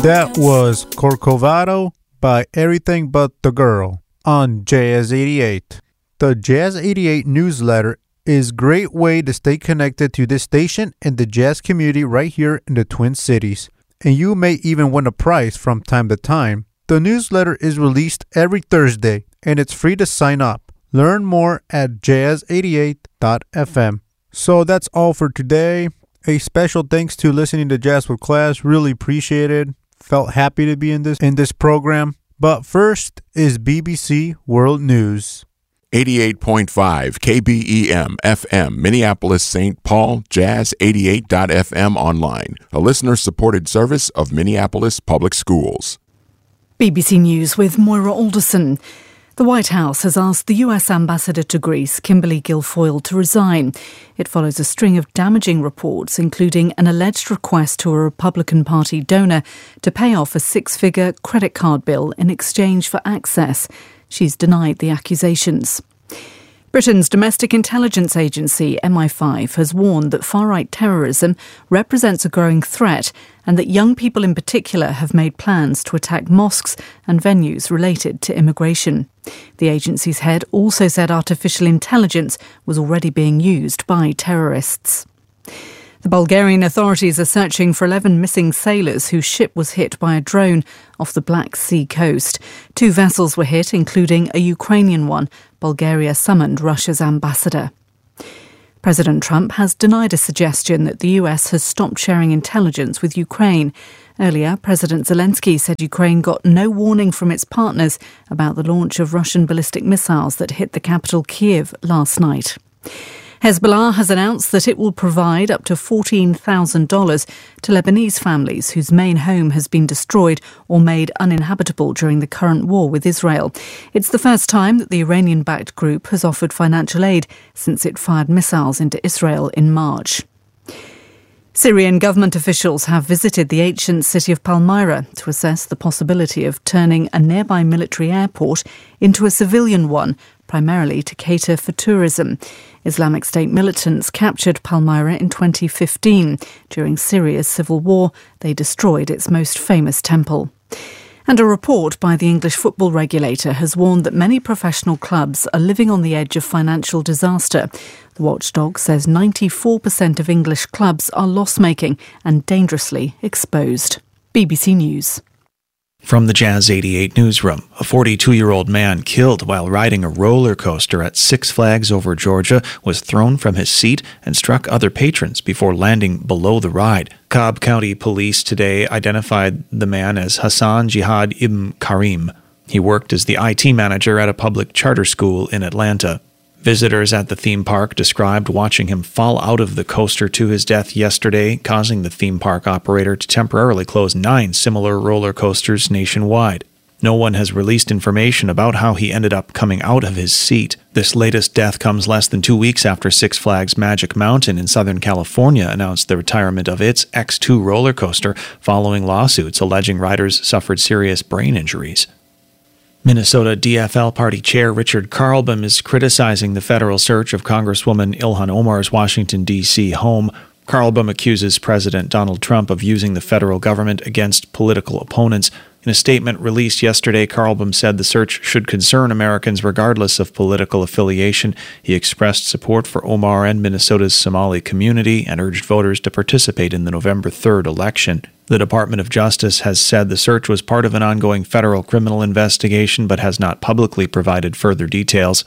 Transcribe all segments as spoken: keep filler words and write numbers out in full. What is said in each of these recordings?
That was Corcovado by Everything But the Girl on Jazz eighty-eight. The Jazz eighty-eight newsletter is a great way to stay connected to this station and the jazz community right here in the Twin Cities. And you may even win a prize from time to time. The newsletter is released every Thursday and it's free to sign up. Learn more at jazz eighty-eight dot f m. So that's all for today. A special thanks to listening to Jazz with Class. Really appreciate it. Felt happy to be in this in this program. But first is B B C World News. eighty-eight point five K B E M F M, Minneapolis, Saint Paul, Jazz eighty-eight dot f m online, a listener-supported service of Minneapolis Public Schools. B B C News with Moira Alderson. The White House has asked the U S Ambassador to Greece, Kimberly Guilfoyle, to resign. It follows a string of damaging reports, including an alleged request to a Republican Party donor to pay off a six-figure credit card bill in exchange for access. She's denied the accusations. Britain's domestic intelligence agency, M I five, has warned that far-right terrorism represents a growing threat and that young people in particular have made plans to attack mosques and venues related to immigration. The agency's head also said artificial intelligence was already being used by terrorists. The Bulgarian authorities are searching for eleven missing sailors whose ship was hit by a drone off the Black Sea coast. Two vessels were hit, including a Ukrainian one. Bulgaria summoned Russia's ambassador. President Trump has denied a suggestion that the U S has stopped sharing intelligence with Ukraine. Earlier, President Zelensky said Ukraine got no warning from its partners about the launch of Russian ballistic missiles that hit the capital Kyiv last night. Hezbollah has announced that it will provide up to fourteen thousand dollars to Lebanese families whose main home has been destroyed or made uninhabitable during the current war with Israel. It's the first time that the Iranian-backed group has offered financial aid since it fired missiles into Israel in March. Syrian government officials have visited the ancient city of Palmyra to assess the possibility of turning a nearby military airport into a civilian one, primarily to cater for tourism. Islamic State militants captured Palmyra in twenty fifteen. During Syria's civil war, they destroyed its most famous temple. And a report by the English football regulator has warned that many professional clubs are living on the edge of financial disaster. The watchdog says ninety-four percent of English clubs are loss-making and dangerously exposed. B B C News. From the Jazz eighty-eight newsroom, a forty-two-year-old man killed while riding a roller coaster at Six Flags Over Georgia was thrown from his seat and struck other patrons before landing below the ride. Cobb County Police today identified the man as Hassan Jihad Ibn Karim. He worked as the I T manager at a public charter school in Atlanta. Visitors at the theme park described watching him fall out of the coaster to his death yesterday, causing the theme park operator to temporarily close nine similar roller coasters nationwide. No one has released information about how he ended up coming out of his seat. This latest death comes less than two weeks after Six Flags Magic Mountain in Southern California announced the retirement of its X two roller coaster following lawsuits alleging riders suffered serious brain injuries. Minnesota D F L Party Chair Richard Carlbom is criticizing the federal search of Congresswoman Ilhan Omar's Washington, D C home. Carlbom accuses President Donald Trump of using the federal government against political opponents. In a statement released yesterday, Carlbom said the search should concern Americans regardless of political affiliation. He expressed support for Omar and Minnesota's Somali community and urged voters to participate in the November third election. The Department of Justice has said the search was part of an ongoing federal criminal investigation but has not publicly provided further details.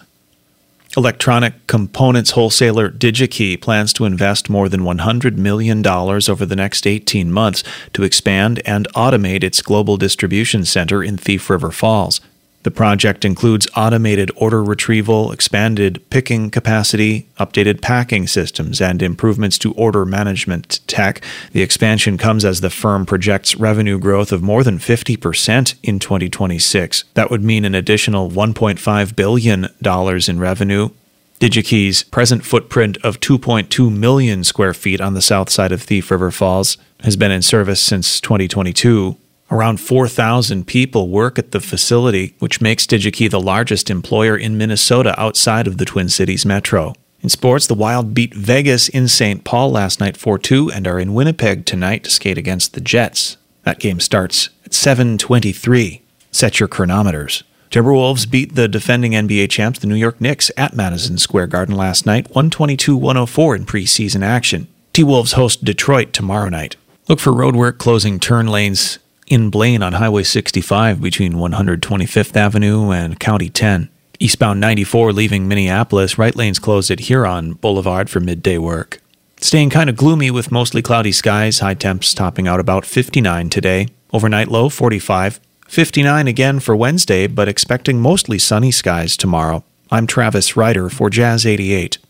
Electronic components wholesaler DigiKey plans to invest more than one hundred million dollars over the next eighteen months to expand and automate its global distribution center in Thief River Falls. The project includes automated order retrieval, expanded picking capacity, updated packing systems, and improvements to order management tech. The expansion comes as the firm projects revenue growth of more than fifty percent in twenty twenty-six. That would mean an additional one point five billion dollars in revenue. DigiKey's present footprint of two point two million square feet on the south side of Thief River Falls has been in service since twenty twenty-two. Around four thousand people work at the facility, which makes DigiKey the largest employer in Minnesota outside of the Twin Cities metro. In sports, the Wild beat Vegas in Saint Paul last night four two and are in Winnipeg tonight to skate against the Jets. That game starts at seven twenty-three. Set your chronometers. Timberwolves beat the defending N B A champs, the New York Knicks, at Madison Square Garden last night, one twenty-two to one oh four in preseason action. T-Wolves host Detroit tomorrow night. Look for roadwork closing turn lanes in Blaine on Highway sixty-five between one hundred twenty-fifth Avenue and County ten. Eastbound ninety-four leaving Minneapolis, right lanes closed at Huron Boulevard for midday work. Staying kind of gloomy with mostly cloudy skies, high temps topping out about fifty-nine today. Overnight low forty-five. fifty-nine again for Wednesday, but expecting mostly sunny skies tomorrow. I'm Travis Ryder for Jazz eighty-eight.